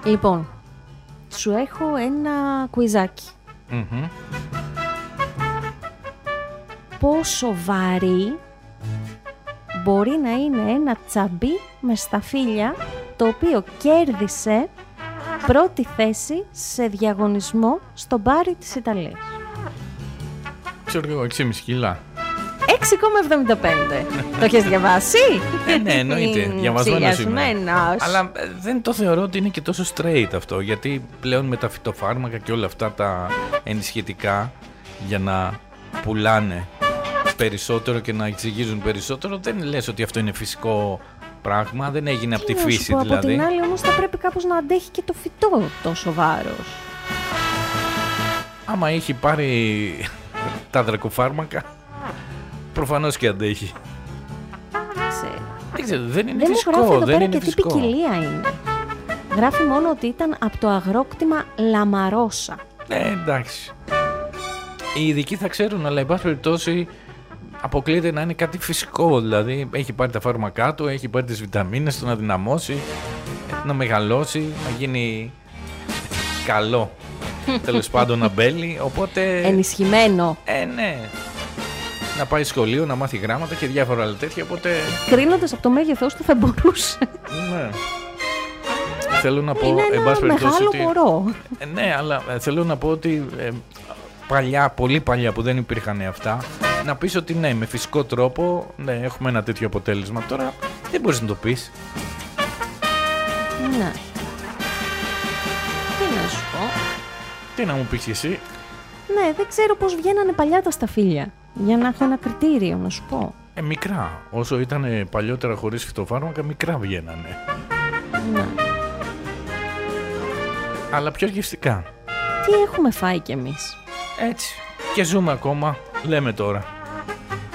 Λοιπόν, σου έχω ένα κουιζάκι. Πόσο βαρύ μπορεί να είναι ένα τσαμπί με σταφύλια το οποίο κέρδισε πρώτη θέση σε διαγωνισμό στο μπάρι της Ιταλίας? Ξέρω εγώ, 6,5 κιλά. 6,75. Το έχεις διαβάσει? Ναι, εννοείται. Διαβασμένος είμαι. Τσιλιασμένος. Αλλά δεν το θεωρώ ότι είναι και τόσο straight αυτό. Γιατί πλέον με τα φυτοφάρμακα και όλα αυτά τα ενισχυτικά για να πουλάνε περισσότερο και να εξηγίζουν περισσότερο, δεν λες ότι αυτό είναι φυσικό πράγμα. Δεν έγινε από τη φύση δηλαδή. Από την άλλη όμως θα πρέπει κάπως να αντέχει και το φυτό τόσο βάρος. Άμα έχει πάρει τα δρακοφάρμακα, προφανώς και αντέχει. Δεν ξέρω, δεν είναι φυσικό. Δεν είναι φυσικό. Τι ποικιλία είναι. Γράφει μόνο ότι ήταν από το αγρόκτημα Λαμαρόσα. Εντάξει. Οι ειδικοί θα ξέρουν, αλλά εν πάση περιπτώσει αποκλείεται να είναι κάτι φυσικό. Δηλαδή έχει πάρει τα φάρμακά του, έχει πάρει τις βιταμίνες του να δυναμώσει, να μεγαλώσει, να γίνει καλό. Τέλος πάντων να μπέλει, οπότε... Ενισχυμένο. Ναι. Να πάει σχολείο, να μάθει γράμματα και διάφορα άλλα τέτοια, οπότε... Κρίνοντας από το μέγεθός του θα μπορούσε. Ναι. Θέλω να πω... Είναι ένα μεγάλο ότι... μωρό. Ναι, αλλά θέλω να πω ότι παλιά, πολύ παλιά που δεν υπήρχαν αυτά, να πεις ότι ναι, με φυσικό τρόπο ναι, έχουμε ένα τέτοιο αποτέλεσμα. Τώρα δεν μπορείς να το πεις. Ναι. Τι να σου πω. Τι να μου πεις εσύ. Ναι, δεν ξέρω πώς βγαίνανε παλιά τα σταφύλια. Για να έχω ένα κριτήριο να σου πω. Μικρά. Όσο ήταν παλιότερα χωρίς φυτοφάρμακα, μικρά βγαίνανε. Ναι. Αλλά πιο γευστικά. Τι έχουμε φάει κι εμείς. Έτσι. Και ζούμε ακόμα, λέμε τώρα.